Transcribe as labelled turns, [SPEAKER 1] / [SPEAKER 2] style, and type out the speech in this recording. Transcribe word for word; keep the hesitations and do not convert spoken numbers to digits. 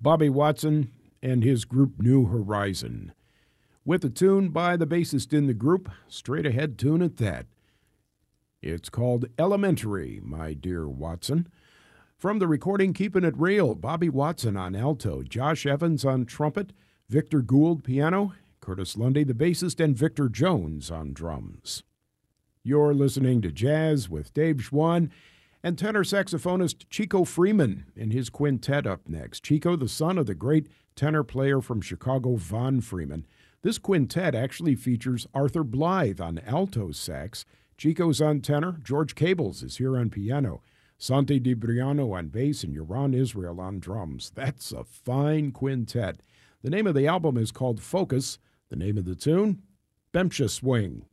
[SPEAKER 1] Bobby Watson and his group New Horizon. With a tune by the bassist in the group, straight ahead tune at that. It's called Elementary, my dear Watson. From the recording Keeping It Real, Bobby Watson on alto, Josh Evans on trumpet, Victor Gould piano, Curtis Lundy the bassist, and Victor Jones on drums. You're listening to Jazz with Dave Schwann and tenor saxophonist Chico Freeman and his quintet up next. Chico, the son of the great tenor player from Chicago, Von Freeman. This quintet actually features Arthur Blythe on alto sax, Chico's on tenor, George Cables is here on piano, Santi DiBriano on bass, and Yaron Israel on drums. That's a fine quintet. The name of the album is called Focus. The name of the tune, Bemsha Swing.